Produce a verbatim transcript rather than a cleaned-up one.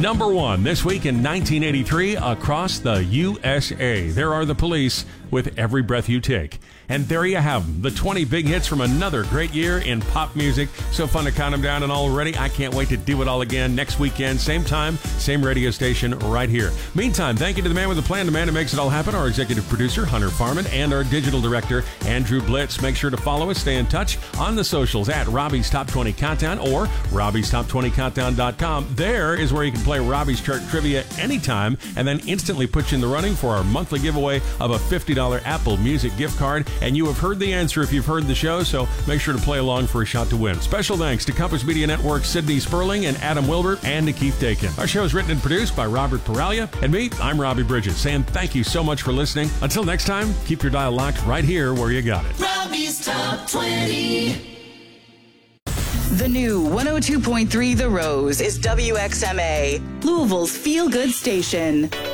Number one this week in nineteen eighty-three across the U S A. There are the Police with Every Breath You Take. And there you have them, the twenty big hits from another great year in pop music. So fun to count them down, and already I can't wait to do it all again next weekend, same time, same radio station right here. Meantime, thank you to the man with the plan, the man who makes it all happen, our executive producer, Hunter Farman, and our digital director, Andrew Blitz. Make sure to follow us, stay in touch on the socials at Robbie's Top twenty Countdown or Robbie's Top twenty Countdown dot com. There is where you can play Robbie's Chart Trivia anytime and then instantly put you in the running for our monthly giveaway of a fifty dollars Apple Music gift card. And you have heard the answer if you've heard the show, so make sure to play along for a shot to win. Special thanks to Compass Media Network, Sydney Sperling and Adam Wilbert, and to Keith Dakin. Our show is written and produced by Robert Paralia, and me, I'm Robbie Bridges, saying thank you so much for listening. Until next time, keep your dial locked right here where you got it. Robbie's Top twenty. The new one oh two point three The Rose is W X M A, Louisville's feel-good station.